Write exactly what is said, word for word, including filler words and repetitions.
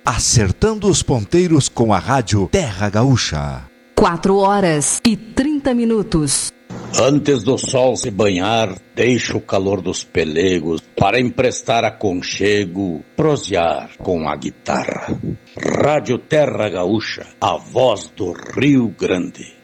acertando os ponteiros com a rádio Terra Gaúcha. Quatro horas e trinta minutos. Antes do sol se banhar, deixa o calor dos pelegos para emprestar aconchego, prosear com a guitarra. Rádio Terra Gaúcha, a voz do Rio Grande.